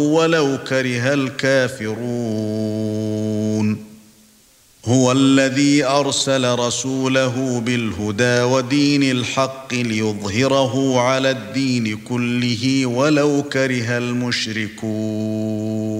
ولو كره الكافرون هو الذي أرسل رسوله بالهدى ودين الحق ليظهره على الدين كله ولو كره المشركون